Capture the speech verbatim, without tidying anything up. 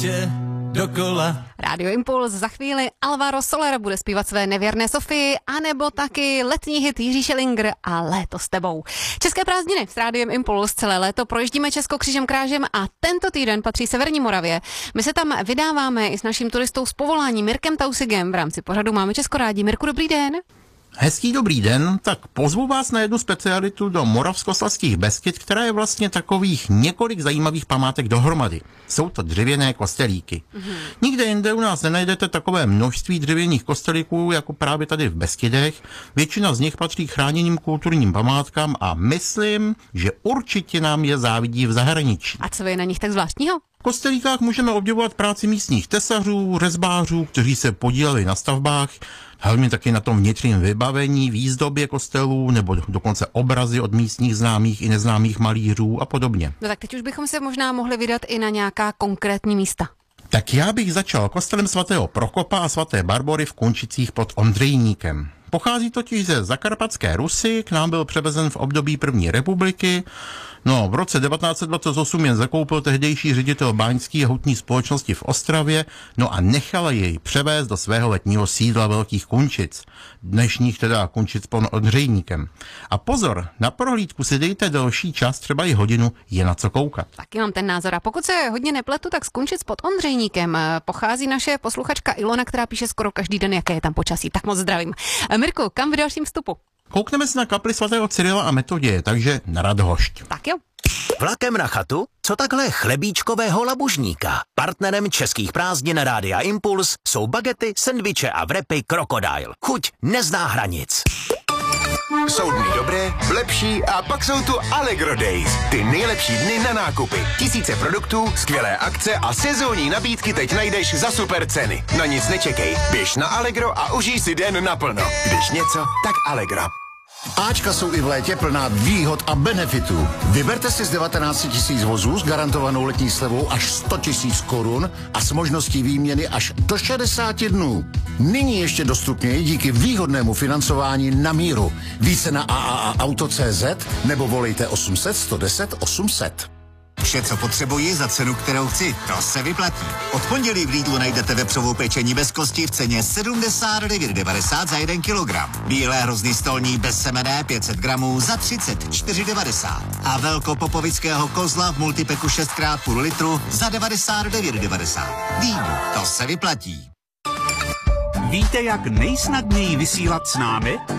dokola. Rádio Impuls, za chvíli Alvaro Soler bude zpívat své nevěrné Sofii, anebo taky letní hit Jiří Šelinger a Léto s tebou. České prázdniny s Rádiem Impuls celé léto projíždíme Česko křížem krážem a tento týden patří Severní Moravě. My se tam vydáváme i s naším turistou z povolání Mirkem Tausigem. V rámci pořadu Máme Česko rádi. Mirku, dobrý den. Hezký dobrý den, tak pozvu vás na jednu specialitu do Moravskoslezských Beskyd, která je vlastně takových několik zajímavých památek dohromady. Jsou to dřevěné kostelíky. Mm-hmm. Nikde jinde u nás nenajdete takové množství dřevěných kostelíků, jako právě tady v Beskydech. Většina z nich patří k chráněným kulturním památkám a myslím, že určitě nám je závidí v zahraničí. A co je na nich tak zvláštního? V kostelíkách můžeme obdivovat práci místních tesařů, rezbářů, kteří se podíleli na stavbách, hlavně taky na tom vnitřním vybavení, výzdobě kostelů nebo dokonce obrazy od místních známých i neznámých malířů a podobně. No tak teď už bychom se možná mohli vydat i na nějaká konkrétní místa. Tak já bych začal kostelem svatého Prokopa a svaté Barbory v Kunčicích pod Ondřejníkem. Pochází totiž ze Zakarpatské Rusy, k nám byl převezen v období první republiky. No, v roce devatenáct set dvacet osm jen zakoupil tehdejší ředitel báňské a hutní společnosti v Ostravě, no a nechal jej převést do svého letního sídla Velkých Kunčic, dnešních teda Kunčic pod Ondřejníkem. A pozor, na prohlídku si dejte delší čas, třeba i hodinu, je na co koukat. Taky mám ten názor. A pokud se hodně nepletu, tak z Kunčic pod Ondřejníkem pochází naše posluchačka Ilona, která píše skoro každý den, jaké je tam počasí. Tak moc zdravím. Mirku, kam v dalším vstupu? Koukneme se na kapli svatého Cyrila a Metoděje, takže na Radhošť. Tak jo. Vlakem na chatu? Co takhle chlebíčkového labužníka? Partnerem českých prázdnin Rádia Impuls jsou bagety, sendviče a wrapy Crocodile. Chuť nezná hranic. Jsou dny dobré, lepší a pak jsou tu Allegro Days. Ty nejlepší dny na nákupy. Tisíce produktů, skvělé akce a sezónní nabídky teď najdeš za super ceny. Na nic nečekej, běž na Allegro a užij si den naplno. Když něco, tak Allegro. Ačka jsou i v létě plná výhod a benefitů. Vyberte si z devatenáct tisíc vozů s garantovanou letní slevou až sto tisíc korun a s možností výměny až do šedesáti dnů. Nyní ještě dostupněji díky výhodnému financování na míru. Více na a a a auto tečka cé zet nebo volejte osm set sto deset osm set. Vše, co potřebuji za cenu, kterou chci, to se vyplatí. Od pondělí v Lidlu najdete vepřovou pečení bez kosti v ceně sedmdesát devět devadesát za jeden kilogram. Bílé hrozný stolní bez semene pět set gramů za třicet čtyři devadesát. A velkopopovického kozla v multipeku šest krát půl litru za devadesát devět devadesát. Lidl, to se vyplatí. Víte, jak nejsnadněji vysílat s námi?